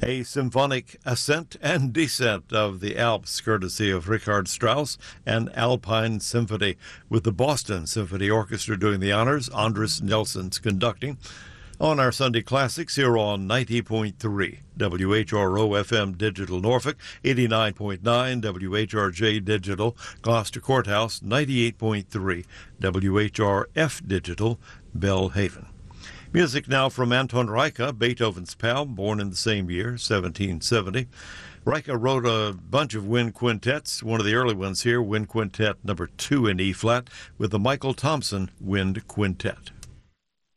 A symphonic ascent and descent of the Alps, courtesy of Richard Strauss and Alpine Symphony, with the Boston Symphony Orchestra doing the honors, Andris Nelson's conducting. On our Sunday Classics here on 90.3 WHRO FM Digital Norfolk, 89.9 WHRJ Digital Gloucester Courthouse, 98.3 WHRF Digital Belhaven. Music now from Anton Reicha, Beethoven's pal, born in the same year, 1770. Reicha wrote a bunch of wind quintets. One of the early ones here, Wind Quintet number 2 in E-flat, with the Michael Thompson Wind Quintet.